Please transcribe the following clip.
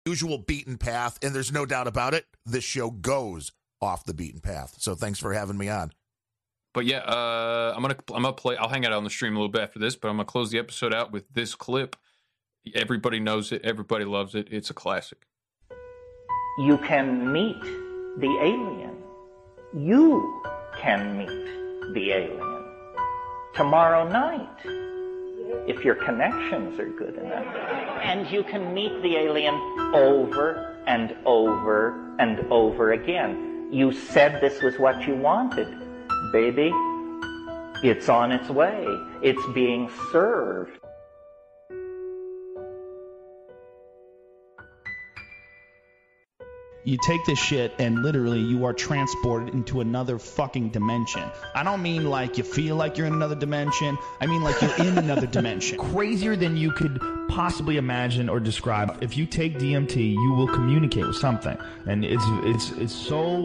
usual beaten path, and there's no doubt about it, this show goes off the beaten path. So thanks for having me on. But yeah, I'm gonna play. I'll hang out on the stream a little bit after this, but I'm gonna close the episode out with this clip. Everybody knows it. Everybody loves it. It's a classic. You can meet the alien. You can meet the alien tomorrow night, if your connections are good enough. And you can meet the alien over and over and over again. You said this was what you wanted. Baby, it's on its way. It's being served. You take this shit and literally you are transported into another fucking dimension. I don't mean like you feel like you're in another dimension. I mean like you're in another dimension. Crazier than you could possibly imagine or describe. If you take DMT, you will communicate with something. And it's so